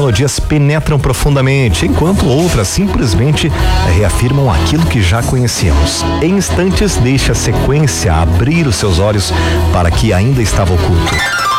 melodias penetram profundamente, enquanto outras simplesmente reafirmam aquilo que já conhecíamos. Em instantes, deixe a sequência abrir os seus olhos para que ainda estava oculto.